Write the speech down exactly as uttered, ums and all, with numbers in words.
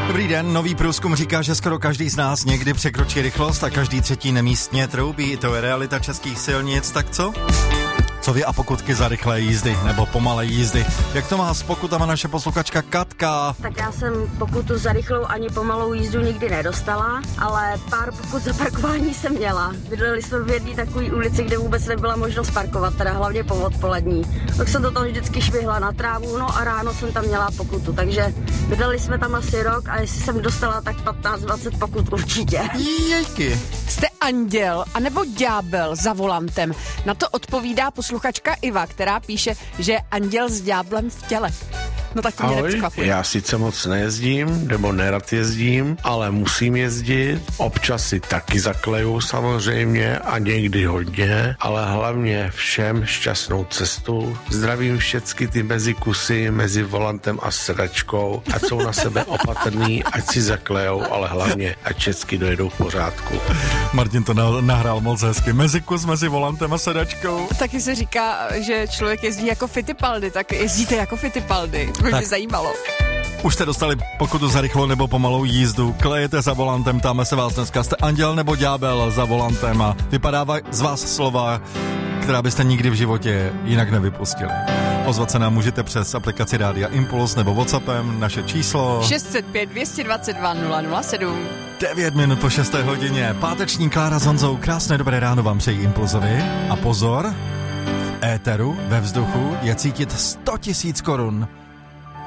Dobrý den, nový průzkum říká, že skoro každý z nás někdy překročí rychlost a každý třetí nemístně troubí. To je realita českých silnic, tak co? Co vy a pokutky za rychlé jízdy nebo pomalé jízdy? Jak to má s pokutama naše posluchačka Katka? Tak já jsem pokutu za rychlou ani pomalou jízdu nikdy nedostala, ale pár pokut za parkování jsem měla. Bydleli jsme v jedné takové ulici, kde vůbec nebyla možnost parkovat, teda hlavně po odpolední. Tak jsem to tam vždycky švihla na trávu, no a ráno jsem tam měla pokutu, takže bydleli jsme tam asi rok a jestli jsem dostala tak patnáct dvacet pokut určitě. Jejky. Jste anděl anebo ďábel za volantem? Na to odpovídá posluchačka Iva, která píše, že je anděl s ďáblem v těle. No tak to mě nepřekvapuje. Já sice moc nejezdím, nebo nerad jezdím, ale musím jezdit. Občas si taky zakleju samozřejmě a někdy hodně, ale hlavně všem šťastnou cestu. Zdravím všechny ty mezikusy mezi volantem a sedačkou, ať jsou na sebe opatrný, ať si zaklejou, ale hlavně ať všechny dojedou v pořádku. Martin to na- nahrál moc hezky. Mezikus mezi volantem a sedačkou. Taky se říká, že člověk jezdí jako Fittipaldi, tak jezdíte jako Fittipaldi. To by mě zajímalo. Už jste dostali pokutu za rychlou nebo pomalou jízdu, klejete za volantem, ptáme se vás dneska, jste anděl nebo ďábel za volantem a vypadá z vás slova, která byste nikdy v životě jinak nevypustili. Ozvat se nám můžete přes aplikaci Rádia Impuls nebo WhatsAppem, naše číslo šest set pět dvě stě dvacet dva nula nula sedm. devět minut po šesté hodině. Páteční Klára s Honzou, krásné dobré ráno vám přejí Impulzovi. A pozor, v éteru, ve vzduchu je cítit sto tisíc korun.